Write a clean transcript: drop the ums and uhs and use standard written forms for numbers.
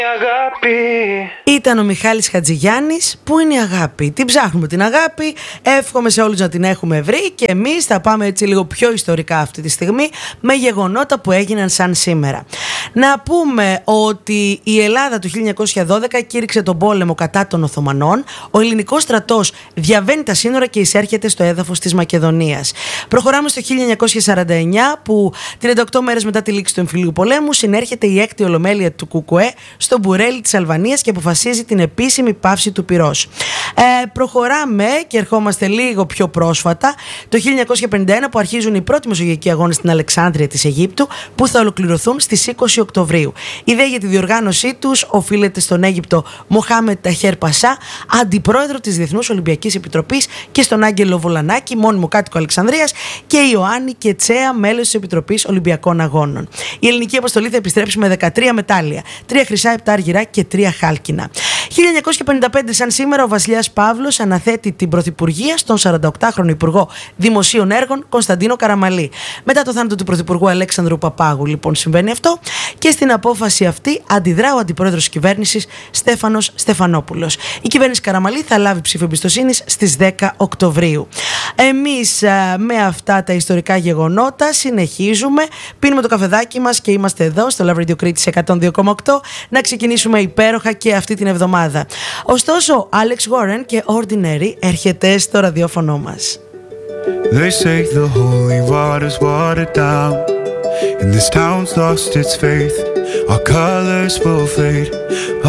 Αγάπη. Ήταν ο Μιχάλης Χατζηγιάννης. Πού είναι η αγάπη? Την ψάχνουμε την αγάπη. Εύχομαι σε όλους να την έχουμε βρει. Και εμείς θα πάμε έτσι λίγο πιο ιστορικά αυτή τη στιγμή, με γεγονότα που έγιναν σαν σήμερα. Να πούμε ότι η Ελλάδα του 1912 κήρυξε τον πόλεμο κατά των Οθωμανών. Ο ελληνικός στρατός διαβαίνει τα σύνορα και εισέρχεται στο έδαφος της Μακεδονίας. Προχωράμε στο 1949, που 38 μέρες μετά τη λήξη του εμφυλίου πολέμου συνέρχεται η έκτη ολομέλεια του ΚΚΕ στο Μπουρέλι της Αλβανίας και αποφασίζει την επίσημη πάυση του πυρός. Προχωράμε και ερχόμαστε λίγο πιο πρόσφατα, το 1951, που αρχίζουν οι πρώτοι μεσογειακοί αγώνες στην Αλεξάνδρεια της Αιγύπτου, που θα ολοκληρωθούν στις 20 Οκτωβρίου. Η ιδέα για τη διοργάνωσή τους οφείλεται στον Αίγυπτο Μοχάμετ Ταχέρ Πασά, αντιπρόεδρο της Διεθνούς Ολυμπιακής Επιτροπής, και στον Άγγελο Βολανάκη, μόνιμο κάτοικο Αλεξανδρίας, και η Ιωάννη Κετσέα, μέλος της Επιτροπής Ολυμπιακών Αγώνων. Η ελληνική αποστολή θα επιστρέψει με 13 μετάλλια, 3 χρυσά, 7 αργυρά και 3 χάλκινα. 1955, σαν σήμερα, ο βασιλιάς Παύλος αναθέτει την πρωθυπουργία στον 48χρονο Υπουργό Δημοσίων Έργων Κωνσταντίνο Καραμαλή. Μετά το θάνατο του Πρωθυπουργού Αλέξανδρου Παπάγου, λοιπόν, συμβαίνει αυτό, και στην απόφαση αυτή αντιδρά ο αντιπρόεδρος της κυβέρνησης Στέφανος Στεφανόπουλος. Η κυβέρνηση Καραμαλή θα λάβει ψήφο εμπιστοσύνης στις 10 Οκτωβρίου. Εμείς με αυτά τα ιστορικά γεγονότα συνεχίζουμε, πίνουμε το καφεδάκι μας και είμαστε εδώ στο Love Radio Κρήτης 102,8 να ξεκινήσουμε υπέροχα και αυτή την εβδομάδα. Ωστόσο, Alex Warren και Ordinary έρχεται στο ραδιόφωνο μας. They say the holy water's watered down, and this town's lost its faith. Our colors will fade.